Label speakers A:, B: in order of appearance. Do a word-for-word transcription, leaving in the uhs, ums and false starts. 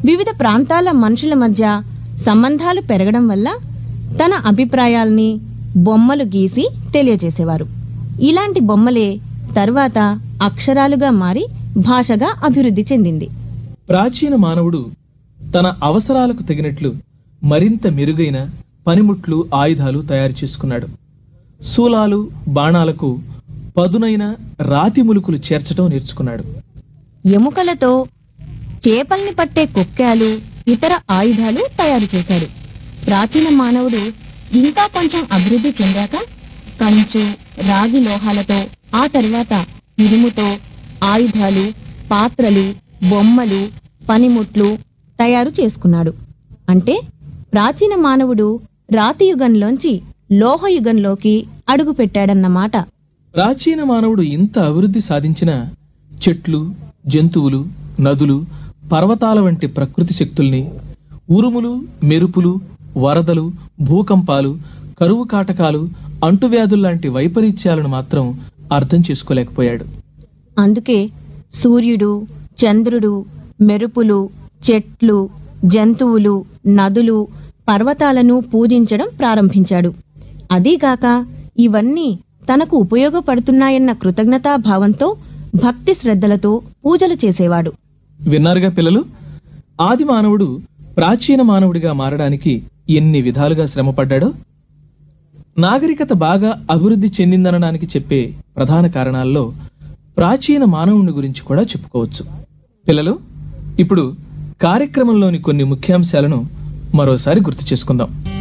A: వివిధ ప్రాంతాల మనుషుల మధ్య సంబంధాలు పెరగడం వల్ల తన అభిప్రాయాల్ని బొమ్మలు గీసి తెలియజేసేవారు. ఇలాంటి బొమ్మలే తరువాత అక్షరాలుగా మారి భాషగా అభివృద్ధి చెందింది.
B: ప్రాచీన మానవుడు తన అవసరాలకు తగినట్లు మరింత మెరుగైన పనిముట్లు, ఆయుధాలు తయారు చేసుకున్నాడు. శూలాలు, బాణాలకు పదునైన రాతి ములుకులు చేర్చడం నేర్చుకున్నాడు.
A: ఎముకలతో చేపల్ని పట్టే కొక్కాలు, ఇతర ఆయుధాలు తయారు చేశాడు. ప్రాచీన మానవుడు ఇంకా కొంచెం అభివృద్ధి చెందాక కంచు, రాగి లోహాలతో, ఆ తర్వాత ఇనుముతో ఆయుధాలు, పాత్రలు, బొమ్మలు, పనిముట్లు తయారు చేసుకున్నాడు. అంటే ప్రాచీన మానవుడు రాతి యుగంలోంచి లోహయుగంలోకి అడుగుపెట్టాడన్నమాట.
B: ప్రాచీన మానవుడు ఇంత అభివృద్ధి సాధించిన చెట్లు, జంతువులు, నదులు, పర్వతాల వంటి ప్రకృతి శక్తుల్ని, ఉరుములు, మెరుపులు, వరదలు, భూకంపాలు, కరువు కాటకాలు, అంటువ్యాధుల్లాంటి వైపరీత్యాలను మాత్రం అర్థం చేసుకోలేకపోయాడు.
A: అందుకే సూర్యుడు, చంద్రుడు, మెరుపులు, చెట్లు, జంతువులు, నదులు, పర్వతాలను పూజించడం ప్రారంభించాడు. అదీగాక ఇవన్నీ తనకు ఉపయోగపడుతున్నాయన్న కృతజ్ఞతాభావంతో భక్తి శ్రద్ధలతో పూజలు చేసేవాడు.
B: విన్నారుగా పిల్లలు, ఆది మానవుడు ప్రాచీన మానవుడిగా మారడానికి ఎన్ని విధాలుగా శ్రమపడ్డాడో. నాగరికత బాగా అభివృద్ధి చెందిందనడానికి చెప్పే ప్రధాన కారణాల్లో ప్రాచీన మానవుని గురించి కూడా చెప్పుకోవచ్చు. పిల్లలు, ఇప్పుడు కార్యక్రమంలోని కొన్ని ముఖ్యాంశాలను మరోసారి గుర్తు చేసుకుందాం.